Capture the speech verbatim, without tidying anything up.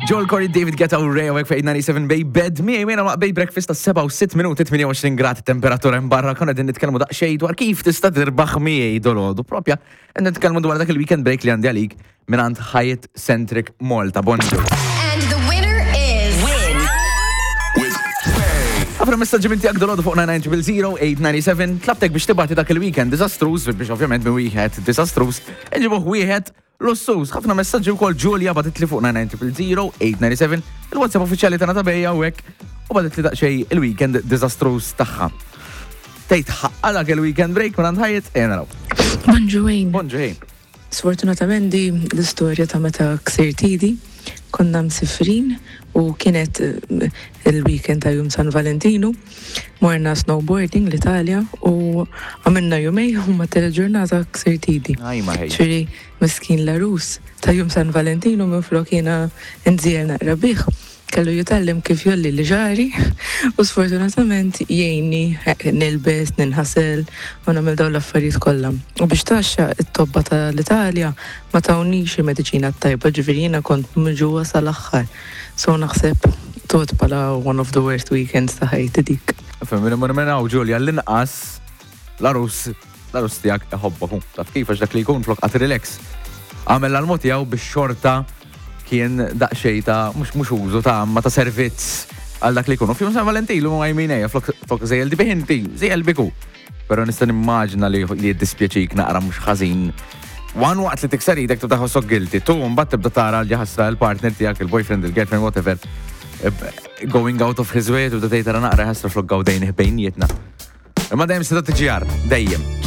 Joel Corey, David Guetta u Ray, għek fejn ninety-seven Bay Bed, mi għajmena ma' Bay Breakfast ta' seba' u sitt minuti, tminja u għoxrin gradi temperatura mbarra, konna din nitkelmu daqxej dwar kif tista' tirbaħ miegħi dolodu, propja, nitkelmu dwar dak il-weekend break li għandi għalik minant Hyatt Centric Malta. Bonġu. And the winner is Win. Għafra messaġġi minti għak dolodu fuq nine nine zero zero eight nine seven, tlabtek biex tibati dak il-weekend disastrus, biex ovvjament mi wieħed disastrus, nġibuħ wieħed L-ossus, ħafna messaġġi wkoll Julia badet li fuq nine nine zero zero eight nine seven, il-WhatsApp uffiċjali tagħna ta' bejja u hekk u badet li daqsxej il-weekend disastrus tagħha. Tgħid ħaqqa dak il-weekend break minn Hyatt e naraw. Bonġu Wayne. Bonġu ħejn. Sfortunatament di l-istorja ta' meta ksirt idi, konna msifrin u kienet il-weekend ta' jum San Valentinu, morna snowboarding l-Italja u għamilna jumej u ma tele-ġurnata ksirt idi. Ajma ħej. ċiri miskin l-arus ta' jum San Valentinu minn flok jena nżir naqra biħ. Kellu jitallim kif jolli li ġari u sfortunatament jgħini nilbes, ninħasel u namil daw l-affarijiet kollha. U biex taxxa it-tobba tal-Italja ma tawnix il-mediċina tajba ġifieri kont mġuwa sal-aħħar. So naħseb tot pala one of the worst weekends ta' ħajti dik. Femmin imma minnaw Julia l-inqas l-arus l-arus tiegħek iħobbaħu. Taf kif għax dak li jkun flok għat relax. Għamel l-almut tiegħu bix-xorta kien daqxej ta' mux mux użu ta' ma ta' servizz għal dak li kunu. Fjum San Valentilu ma' għajmineja, flok zejl di biħinti, zejl biku. Pero nistan immaġna li jiddispjaċik naqra mux ħazin. Wan waqt li tiksar idek tu taħossok guilty. Tu mbatt tibda tara l-ġahasra il-partner tijak, il-boyfriend, il-girlfriend, whatever, going out of his way, tu da tejtara naqra ħasra flok għawdejn bejnietna. Ma dajem sida t-ġjar, dajem.